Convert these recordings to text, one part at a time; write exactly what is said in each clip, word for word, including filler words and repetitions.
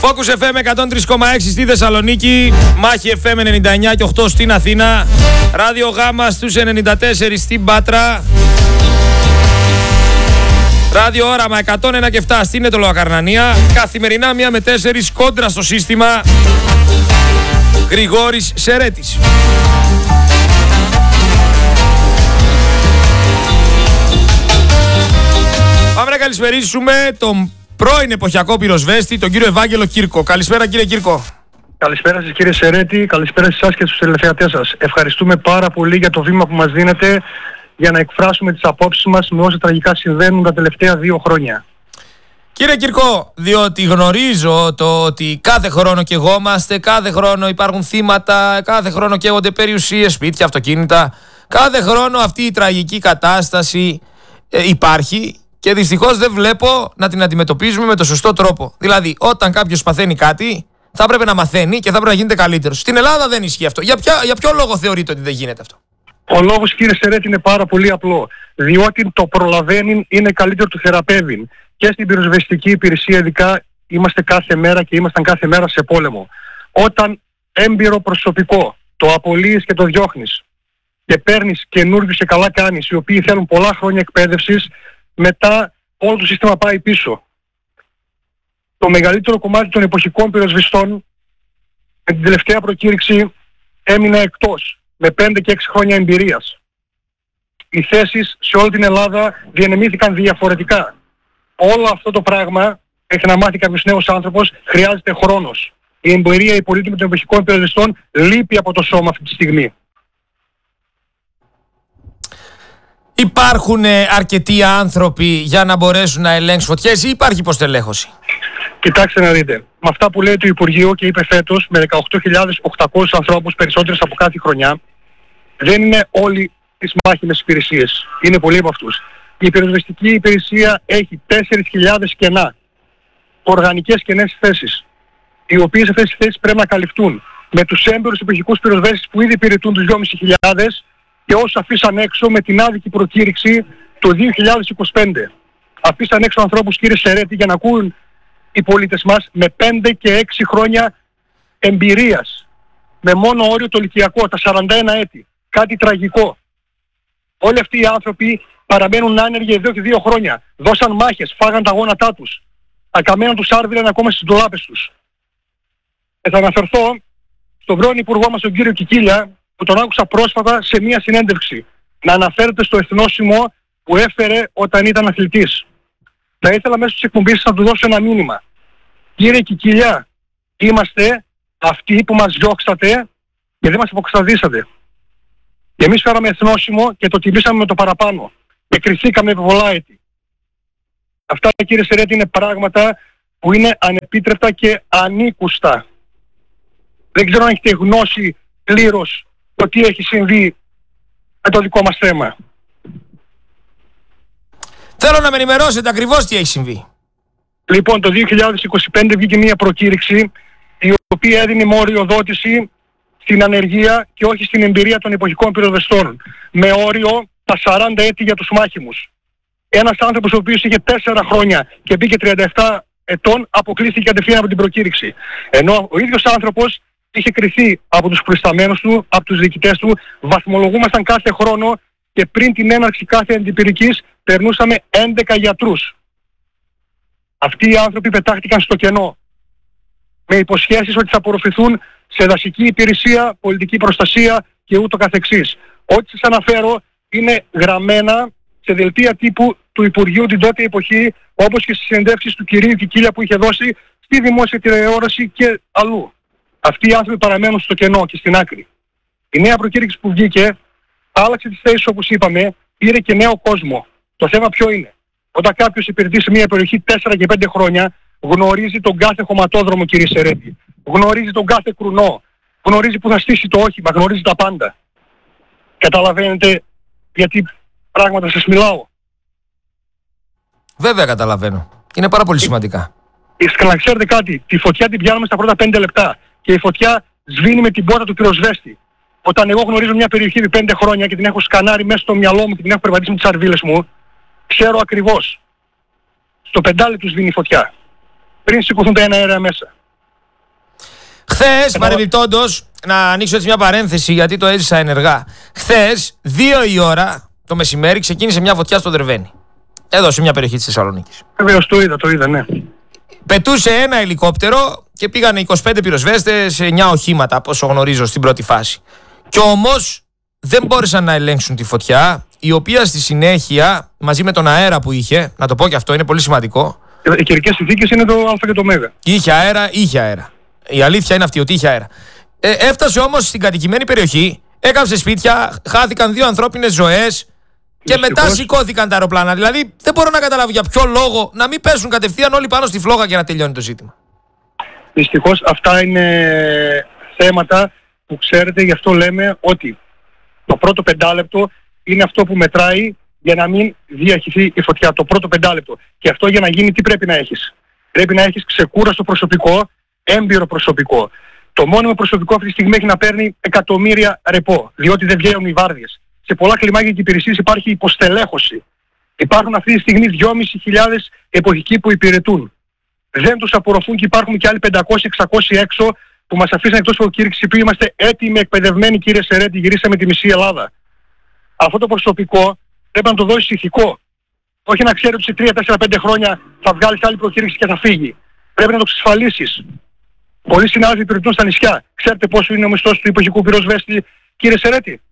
Focus εφ εμ εκατόν τρία κόμμα έξι στη Θεσσαλονίκη, Μάχη εφ εμ ενενήντα εννιά και οκτώ στην Αθήνα, Ράδιο Γάμα στους ενενήντα τέσσερα στην Πάτρα, Ράδιο Όραμα εκατόν ένα και επτά στην Αιτωλοακαρνανία, καθημερινά μία με τέσσερις κόντρα στο σύστημα. Γρηγόρης Σερέτης. Πάμε να καλησπερίσουμε τον πρώην εποχιακό πυροσβέστη, τον κύριο Ευάγγελο Κύρκο. Καλησπέρα κύριε Κύρκο. Καλησπέρα σας κύριε Σερέτη, καλησπέρα σε εσάς και στους τηλεθεατές σας. Ευχαριστούμε πάρα πολύ για το βήμα που μας δίνετε για να εκφράσουμε τις απόψεις μας με όσα τραγικά συμβαίνουν τα τελευταία δύο χρόνια. Κύριε Κύρκο, διότι γνωρίζω το ότι κάθε χρόνο καιγόμαστε, κάθε χρόνο υπάρχουν θύματα, κάθε χρόνο καίγονται περιουσίες, σπίτια, αυτοκίνητα. Κάθε χρόνο αυτή η τραγική κατάσταση ε, υπάρχει και δυστυχώς δεν βλέπω να την αντιμετωπίζουμε με το σωστό τρόπο. Δηλαδή, όταν κάποιος παθαίνει κάτι, θα πρέπει να μαθαίνει και θα πρέπει να γίνεται καλύτερος. Στην Ελλάδα δεν ισχύει αυτό. Για, ποια, για ποιο λόγο θεωρείτε ότι δεν γίνεται αυτό? Ο λόγος, κύριε Σερέτη, είναι πάρα πολύ απλό. Διότι το προλαβαίνει είναι καλύτερο του θεραπεύει. Και στην πυροσβεστική υπηρεσία, ειδικά, είμαστε κάθε μέρα και ήμασταν κάθε μέρα σε πόλεμο. Όταν έμπειρο προσωπικό το απολύεις και το διώχνεις και παίρνεις καινούργιους και καλά κάνεις, οι οποίοι θέλουν πολλά χρόνια εκπαίδευσης, μετά όλο το σύστημα πάει πίσω. Το μεγαλύτερο κομμάτι των εποχικών πυροσβεστών με την τελευταία προκήρυξη έμεινε εκτός, με πέντε και έξι χρόνια εμπειρίας. Οι θέσεις σε όλη την Ελλάδα διανεμήθηκαν διαφορετικά. Όλο αυτό το πράγμα, έχει να μάθει κάποιος νέος άνθρωπος, χρειάζεται χρόνος. Η εμπειρία, η πολύτιμη των εποχικών πυροσβεστών λείπει από το σώμα αυτή τη στιγμή. Υπάρχουν αρκετοί άνθρωποι για να μπορέσουν να ελέγξουν φωτιές ή υπάρχει υποστελέχωση? Κοιτάξτε να δείτε. Με αυτά που λέει το Υπουργείο και είπε φέτος, με δεκαοκτώ χιλιάδες οκτακόσιους ανθρώπους περισσότερες από κάθε χρονιά, δεν είναι όλοι τις μάχημες υπηρεσίες. Είναι πολλοί από αυτούς. Η πυροσβεστική υπηρεσία έχει τέσσερις χιλιάδες κενά. Οργανικές κενές θέσεις. Οι οποίες αυτές τις θέσεις πρέπει να καλυφθούν με τους έμπειρους εποχικούς πυροσβέστες που ήδη υπηρετούν τους δυόμισι χιλιάδες και όσους αφήσαν έξω με την άδικη προκήρυξη το δύο χιλιάδες είκοσι πέντε. Αφήσαν έξω ανθρώπους, κύριε Σερέτη, για να ακούν οι πολίτες μας, με πέντε και έξι χρόνια εμπειρίας. Με μόνο όριο το ηλικιακό, τα σαράντα ένα έτη. Κάτι τραγικό. Όλοι αυτοί οι άνθρωποι παραμένουν άνεργοι εδώ και δύο χρόνια. Δώσαν μάχες, φάγαν τα γόνατά τους. Τα καμένα τους άρδιλαν ακόμα στις ντολάπες τους. Και θα αναφερθώ στον πρώην υπουργό μας, τον κύριο Κικίλια, που τον άκουσα πρόσφατα σε μία συνέντευξη να αναφέρεται στο εθνόσημο που έφερε όταν ήταν αθλητής. Θα ήθελα μέσω της εκπομπής να του δώσω ένα μήνυμα. Κύριε Κικίλια, είμαστε αυτοί που μας διώξατε και δεν μας αποξαδίσατε. Και εμείς φέραμε εθνόσημο και το τιμήσαμε με το παραπάνω. Και κριθήκαμε με πολλά έτη. Αυτά, κύριε Σερέτη, είναι πράγματα που είναι ανεπίτρεπτα και ανήκουστα. Δεν ξέρω αν έχετε γνώση πλήρως το τι έχει συμβεί με το δικό μας θέμα. Θέλω να με ενημερώσετε ακριβώς τι έχει συμβεί. Λοιπόν, το δύο χιλιάδες είκοσι πέντε βγήκε μια προκήρυξη η οποία έδινε μοριοδότηση στην ανεργία και όχι στην εμπειρία των εποχικών πυροσβεστών. Με όριο τα σαράντα έτη για τους μάχημους. Ένας άνθρωπος ο οποίος είχε τέσσερα χρόνια και μπήκε τριάντα επτά ετών αποκλείστηκε κατευθείαν από την προκήρυξη. Ενώ ο ίδιος άνθρωπος είχε κριθεί από τους προϊσταμένους του, από τους διοικητές του, βαθμολογούμασταν κάθε χρόνο και πριν την έναρξη κάθε αντιπυρικής περνούσαμε έντεκα γιατρούς. Αυτοί οι άνθρωποι πετάχτηκαν στο κενό με υποσχέσεις ότι θα απορροφηθούν σε δασική υπηρεσία, πολιτική προστασία και ούτω καθεξής. Ό,τι σας αναφέρω είναι γραμμένα σε δελτία τύπου του Υπουργείου την τότε εποχή, όπως και στις συνεντεύξεις του κυρίου Κικίλια που είχε δώσει στη δημόσια τηλεόραση και αλλού. Αυτοί οι άνθρωποι παραμένουν στο κενό και στην άκρη. Η νέα προκήρυξη που βγήκε άλλαξε τις θέσεις, όπως είπαμε, πήρε και νέο κόσμο. Το θέμα ποιο είναι? Όταν κάποιος υπηρετεί σε μια περιοχή τέσσερα και πέντε χρόνια, γνωρίζει τον κάθε χωματόδρομο, κύριε Σερέτη. Γνωρίζει τον κάθε κρουνό. Γνωρίζει που θα στήσει το όχημα. Γνωρίζει τα πάντα. Καταλαβαίνετε γιατί πράγματα σας μιλάω? Βέβαια καταλαβαίνω. Είναι πάρα πολύ σημαντικά. Και να ξέρετε κάτι, τη φωτιά την πιάνουμε στα πρώτα πέντε λεπτά και η φωτιά σβήνει με την πόρτα του πυροσβέστη. Όταν εγώ γνωρίζω μια περιοχή επί πέντε χρόνια και την έχω σκανάρει μέσα στο μυαλό μου και την έχω περπατήσει με τις αρβίλες μου, ξέρω ακριβώς. Στο πεντάλεπτο σβήνει η φωτιά. Πριν σηκωθούν τα ένα αέρα μέσα. Χθες, παρεμπιπτόντως, να ανοίξω έτσι μια παρένθεση γιατί το έζησα ενεργά. Χθες, δύο η ώρα το μεσημέρι, ξεκίνησε μια φωτιά στο Δερβένι. Εδώ, σε μια περιοχή της Θεσσαλονίκης. Βεβαίως, το είδα, το είδα, ναι. Πετούσε ένα ελικόπτερο και πήγανε είκοσι πέντε πυροσβέστες, εννιά οχήματα, από όσο γνωρίζω, στην πρώτη φάση. Κι όμως δεν μπόρεσαν να ελέγξουν τη φωτιά, η οποία στη συνέχεια, μαζί με τον αέρα που είχε, να το πω και αυτό, είναι πολύ σημαντικό. Οι καιρικές συνθήκες είναι το Α και το Μ. Είχε αέρα, είχε αέρα. Η αλήθεια είναι αυτή, ότι είχε αέρα. Ε, έφτασε όμως στην κατοικημένη περιοχή, έκαψε σπίτια, χάθηκαν δύο ανθρώπινες ζωές και μετά σηκώθηκαν τα αεροπλάνα. Δηλαδή δεν μπορώ να καταλάβω για ποιο λόγο να μην πέσουν κατευθείαν όλοι πάνω στη φλόγα και να τελειώνει το ζήτημα. Δυστυχώς αυτά είναι θέματα που ξέρετε, γι' αυτό λέμε ότι το πρώτο πεντάλεπτο είναι αυτό που μετράει για να μην διαχυθεί η φωτιά. Το πρώτο πεντάλεπτο. Και αυτό για να γίνει τι πρέπει να έχεις? Πρέπει να έχεις ξεκούραστο προσωπικό, έμπειρο προσωπικό. Το μόνιμο προσωπικό αυτή τη στιγμή έχει να παίρνει εκατομμύρια ρεπό, διότι δεν βγαίνουν οι βάρδιες. Σε πολλά κλιμάκια και υπηρεσίες υπάρχει υποστελέχωση. Υπάρχουν αυτή τη στιγμή δυόμισι χιλιάδες εποχικοί που υπηρετούν. Δεν τους απορροφούν και υπάρχουν και άλλοι πεντακόσιοι εξακόσιοι έξω που μας αφήσαν εκτός προκήρυξης, που είμαστε έτοιμοι, εκπαιδευμένοι, κύριε Σερέτη, γυρίσαμε τη μισή Ελλάδα. Αυτό το προσωπικό πρέπει να το δώσεις ηθικό. Όχι να ξέρει ότι σε τρία, τέσσερα, πέντε χρόνια θα βγάλεις άλλη προκήρυξη και θα φύγει. Πρέπει να το εξασφαλίσεις. Πολλοί συνάδελφοι υπηρετούν στα νησιά. Ξέρετε πόσο είναι ο μισθός του υποχικού πυροσβέστη, κύριε Σερέτη?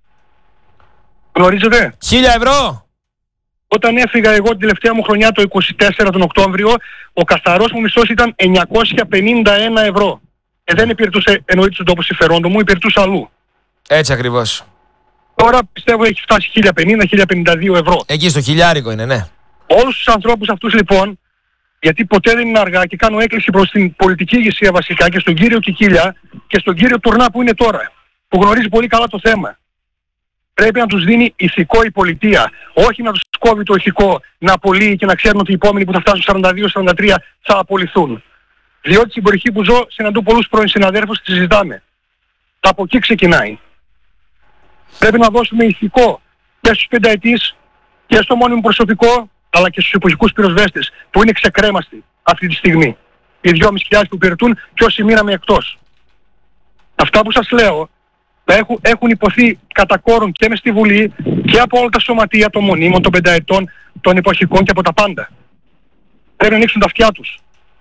Γνωρίζετε? Χίλια ευρώ. Όταν έφυγα εγώ την τελευταία μου χρονιά το είκοσι τέσσερα τον Οκτώβριο, ο καθαρός μου μισθός ήταν εννιακόσια πενήντα ένα ευρώ. Ε, δεν υπηρετούσε εννοείται στον τόπο συμφερόντων μου, υπηρετούσε αλλού. Έτσι ακριβώς. Τώρα πιστεύω έχει φτάσει χίλια πενήντα χίλια πενήντα δύο ευρώ. Εκεί στο χιλιάρικο είναι, ναι. Όλους τους ανθρώπους αυτούς λοιπόν, γιατί ποτέ δεν είναι αργά και κάνω έκκληση προς την πολιτική ηγεσία βασικά και στον κύριο Κικίλια και στον κύριο Τουρνά που είναι τώρα, που γνωρίζει πολύ καλά το θέμα. Πρέπει να τους δίνει ηθικό η πολιτεία. Όχι να τους κόβει το ηθικό να απολύει και να ξέρουν ότι οι επόμενοι που θα φτάσουν σαράντα δύο σαράντα τρία θα απολυθούν. Διότι στην περιοχή που ζω συναντώ πολλούς πρώην συναδέρφους και συζητάμε. Από εκεί ξεκινάει. Πρέπει να δώσουμε ηθικό και στους πενταετής και στο μόνιμο προσωπικό, αλλά και στους εποχικούς πυροσβέστες που είναι ξεκρέμαστοι αυτή τη στιγμή. Οι δυόμισι χιλιάδες που υπηρετούν και όσοι μείναμε εκτός. Αυτά που σας λέω έχουν, έχουν υποθεί κατά κόρον και μες στη Βουλή και από όλα τα σωματεία των μονίμων, των πενταετών, των εποχικών και από τα πάντα. Πρέπει να ανοίξουν τα αυτιά τους.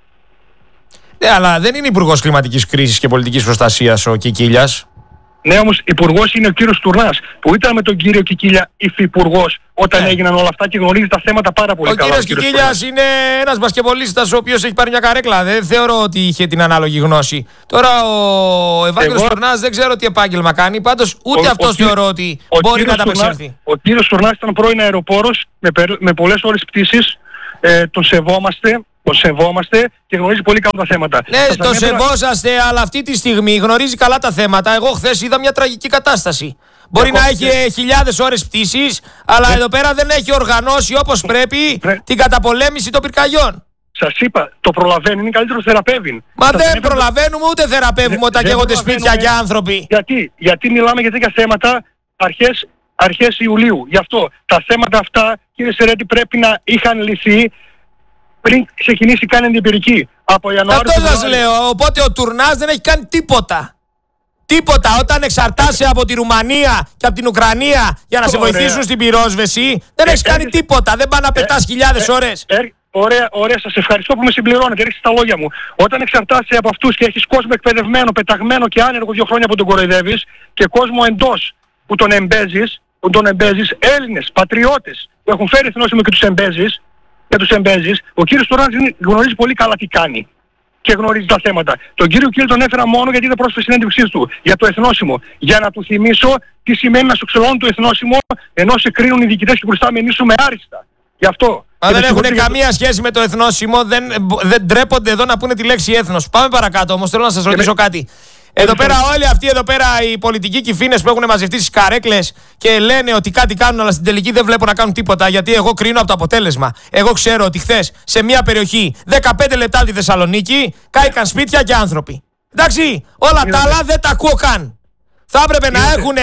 Ναι, αλλά δεν είναι υπουργός κλιματικής κρίσης και πολιτικής προστασίας ο Κικίλιας. Ναι, όμως υπουργός είναι ο κύριος Τουρνάς, που ήταν με τον κύριο Κικίλια υφυπουργός όταν ναι. έγιναν όλα αυτά και γνωρίζει τα θέματα πάρα πολύ ο καλά. Κύριος ο κύριος Κικίλιας είναι ένας μπασκετμπολίστας ο οποίος έχει πάρει μια καρέκλα. Δεν θεωρώ ότι είχε την ανάλογη γνώση. Τώρα ο Ευάγγελος Εγώ... Τουρνάς δεν ξέρω τι επάγγελμα κάνει. Πάντως ούτε ο, αυτός ο, θεωρώ ότι μπορεί να τα απεξέλθει. Ο κύριος Τουρνάς ήταν πρώην αεροπόρος με, με πολλές ώρες πτήσης. Ε, τον σεβόμαστε. Το σεβόμαστε και γνωρίζει πολύ καλά τα θέματα. Ναι, το ανέφερα... σεβόσαστε, αλλά αυτή τη στιγμή γνωρίζει καλά τα θέματα. Εγώ χθες είδα μια τραγική κατάσταση. Μπορεί Εγώ... να έχει και... χιλιάδες ώρες πτήσης, αλλά ναι. εδώ πέρα δεν έχει οργανώσει όπως πρέπει ναι. την καταπολέμηση των πυρκαγιών. Σας είπα, το προλαβαίνει, είναι καλύτερο θεραπεύει. Μα Σας δεν ανέφερα... προλαβαίνουμε ούτε θεραπεύουμε ναι, όταν καίγονται σπίτια και άνθρωποι. Γιατί, γιατί μιλάμε για τέτοια θέματα αρχές, αρχές Ιουλίου. Γι' αυτό τα θέματα αυτά, κύριε Σερέτη, πρέπει να είχαν λυθεί πριν ξεκινήσει καν εμπειρική. Από Ιανουάριο. Αυτό σας λέω. Οπότε ο Τουρνάς δεν έχει κάνει τίποτα. Τίποτα. Όταν εξαρτάσαι από τη Ρουμανία και από την Ουκρανία για να σε ωραία. βοηθήσουν στην πυρόσβεση, δεν ε, έχεις ε, κάνει ε, τίποτα. Δεν πάνε να πετάς ε, χιλιάδες ε, ώρες. Ε, ωραία, ωραία. Σας ευχαριστώ που με συμπληρώνετε. Ρίξτε τα λόγια μου. Όταν εξαρτάσαι από αυτούς και έχεις κόσμο εκπαιδευμένο, πεταγμένο και άνεργο δύο χρόνια που τον κοροϊδεύεις και κόσμο εντός που τον εμπέζεις, που τον εμπέζεις, Έλληνες, πατριώτες που έχουν φέρει εθνόσημο και τους εμπέζεις. Και τους εμπέζεις, ο κύριος Τουρνάς γνωρίζει πολύ καλά τι κάνει και γνωρίζει τα θέματα. Τον κύριο Κίλ τον έφερα μόνο γιατί είδα πρόσφατα συνέντευξή του για το εθνόσημο. Για να του θυμίσω τι σημαίνει να σου ξελώνουν το εθνόσημο ενώ σε κρίνουν οι διοικητές και προστάμενοι σου με άριστα. Γι' αυτό. Μα δεν έχουν καμία σχέση με το εθνόσημο, δεν, δεν ντρέπονται εδώ να πούνε τη λέξη έθνος. Πάμε παρακάτω όμως, θέλω να σας ρωτήσω με... κάτι. Εδώ πέρα όλοι αυτοί εδώ πέρα οι πολιτικοί κυφήνες που έχουν μαζευτεί στις καρέκλες και λένε ότι κάτι κάνουν, αλλά στην τελική δεν βλέπω να κάνουν τίποτα, γιατί εγώ κρίνω από το αποτέλεσμα. Εγώ ξέρω ότι χθες σε μια περιοχή δεκαπέντε λεπτά από τη Θεσσαλονίκη κάηκαν σπίτια και άνθρωποι. Εντάξει, όλα τα άλλα δεν τα ακούω καν. Θα έπρεπε να έχουν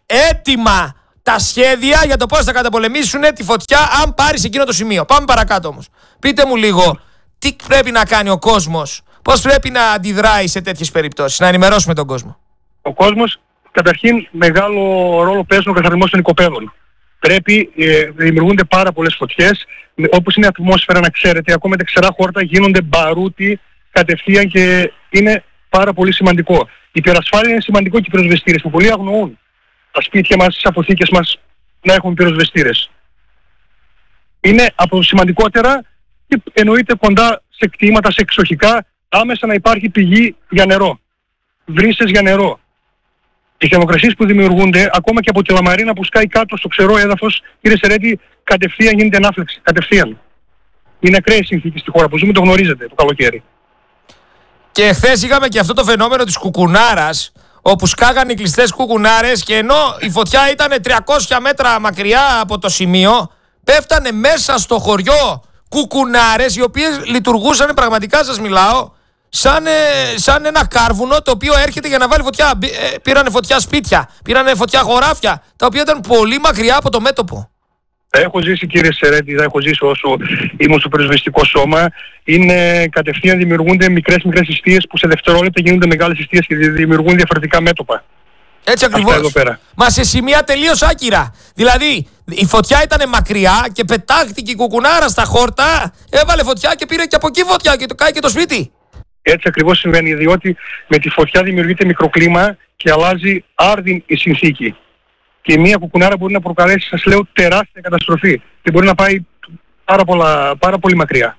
έτοιμα τα σχέδια για το πώς θα καταπολεμήσουν τη φωτιά αν πάρει σε εκείνο το σημείο. Πάμε παρακάτω όμως. Πείτε μου λίγο τι πρέπει να κάνει ο κόσμος Πώς πρέπει να αντιδράει σε τέτοιες περιπτώσεις, να ενημερώσουμε τον κόσμο? Ο κόσμος, καταρχήν, μεγάλο ρόλο παίζουν ο καθαρισμός των οικοπαίδων. Πρέπει, ε, δημιουργούνται πάρα πολλές φωτιές, όπως είναι η ατμόσφαιρα, να ξέρετε, ακόμα τα ξερά χόρτα γίνονται μπαρούτι κατευθείαν και είναι πάρα πολύ σημαντικό. Η υπερασφάλεια είναι σημαντικό και οι πυροσβεστήρες που πολλοί αγνοούν. Τα σπίτια μας, τις αποθήκες μας να έχουν πυροσβεστήρες. Είναι από σημαντικότερα και εννοείται κοντά σε κτήματα, σε εξοχικά, άμεσα να υπάρχει πηγή για νερό. Βρύσες για νερό. Οι θερμοκρασίες που δημιουργούνται, ακόμα και από τη λαμαρίνα που σκάει κάτω στο ξερό έδαφος, κύριε Σερέτη, κατευθείαν γίνεται ανάφλεξη. Κατευθείαν. Είναι ακραίες συνθήκες στη χώρα που ζούμε, το γνωρίζετε το καλοκαίρι. Και χθες είχαμε και αυτό το φαινόμενο της κουκουνάρας, όπου σκάγανε οι κλειστές κουκουνάρες και ενώ η φωτιά ήταν τριακόσια μέτρα μακριά από το σημείο, πέφτανε μέσα στο χωριό κουκουνάρες οι οποίες λειτουργούσαν, πραγματικά σας μιλάω, σαν, σαν ένα κάρβουνο το οποίο έρχεται για να βάλει φωτιά. Πήρανε φωτιά σπίτια, πήρανε φωτιά χωράφια, τα οποία ήταν πολύ μακριά από το μέτωπο. Έχω ζήσει, κύριε Σερέτη, θα έχω ζήσει όσο ήμουν στο πυροσβεστικό σώμα. Είναι κατευθείαν δημιουργούνται μικρές μικρές ιστίες που σε δευτερόλεπτα γίνονται μεγάλες ιστίες και δημιουργούν διαφορετικά μέτωπα. Έτσι ακριβώς. Μα σε σημεία τελείως άκυρα. Δηλαδή η φωτιά ήταν μακριά και πετάχτηκε η κουκουνάρα στα χόρτα, έβαλε φωτιά και πήρε και από εκεί φωτιά και το κάει και το σπίτι. Έτσι ακριβώς συμβαίνει, διότι με τη φωτιά δημιουργείται μικροκλίμα και αλλάζει άρδιν η συνθήκη. Και μία κουκουνάρα μπορεί να προκαλέσει, σας λέω, τεράστια καταστροφή και μπορεί να πάει πάρα, πολλά, πάρα πολύ μακριά.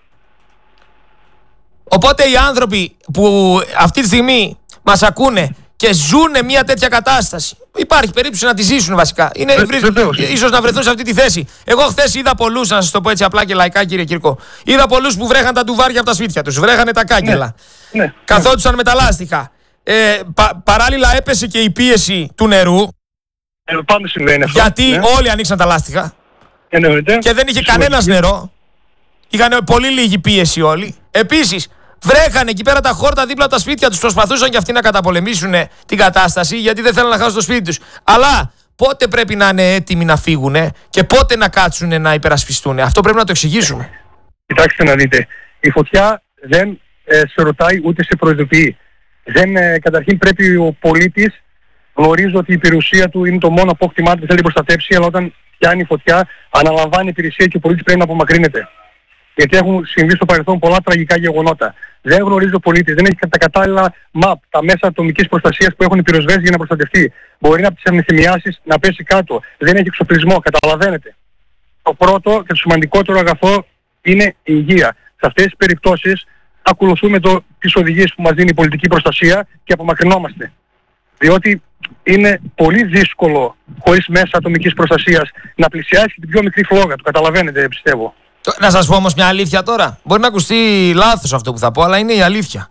Οπότε οι άνθρωποι που αυτή τη στιγμή μας ακούνε και ζουν μια τέτοια κατάσταση, υπάρχει περίπτωση να τη ζήσουν βασικά. Είναι ε, ίσως να βρεθούν σε αυτή τη θέση. Εγώ χθες είδα πολλούς, να σας το πω έτσι απλά και λαϊκά, κύριε Κυρκό. Είδα πολλούς που βρέχαν τα ντουβάρια από τα σπίτια τους, βρέχανε τα κάγκελα. Ναι, ναι, καθόντουσαν ναι. με τα λάστιχα. Ε, πα, παράλληλα έπεσε και η πίεση του νερού. Ε, πάντα συμβαίνει αυτό. Γιατί ναι. όλοι ανοίξαν τα λάστιχα. Εννοείται. Και δεν είχε κανένας νερό. Είχαν πολύ λίγη πίεση όλοι. Επίσης, βρέχανε εκεί πέρα τα χόρτα δίπλα από τα σπίτια τους. Προσπαθούσαν και αυτοί να καταπολεμήσουν την κατάσταση γιατί δεν θέλουν να χάσουν το σπίτι τους. Αλλά πότε πρέπει να είναι έτοιμοι να φύγουν και πότε να κάτσουν να υπερασπιστούν? Αυτό πρέπει να το εξηγήσουμε. Κοιτάξτε να δείτε. Η φωτιά δεν ε, σε ρωτάει ούτε σε προειδοποιεί. Δεν, ε, καταρχήν πρέπει ο πολίτης, γνωρίζω ότι η περιουσία του είναι το μόνο απόκτημά του που θέλει να προστατέψει, αλλά όταν πιάνει φωτιά, αναλαμβάνει υπηρεσία και ο πολίτης πρέπει να απομακρύνεται. Γιατί έχουν συμβεί στο παρελθόν πολλά τραγικά γεγονότα. Δεν γνωρίζει ο πολίτης, δεν έχει τα κατάλληλα μαπ, τα μέσα ατομικής προστασίας που έχουν οι πυροσβέστες για να προστατευτεί. Μπορεί από τις αμυνθυμιάσεις να πέσει κάτω. Δεν έχει εξοπλισμό, καταλαβαίνετε. Το πρώτο και το σημαντικότερο αγαθό είναι η υγεία. Σε αυτές τις περιπτώσεις ακολουθούμε το, τις οδηγίες που μας δίνει η πολιτική προστασία και απομακρυνόμαστε. Διότι είναι πολύ δύσκολο χωρίς μέσα ατομικής προστασίας να πλησιάσει την πιο μικρή φλόγα. Το καταλαβαίνετε, πιστεύω. Να σας πω όμως μια αλήθεια τώρα. Μπορεί να ακουστεί λάθος αυτό που θα πω, αλλά είναι η αλήθεια.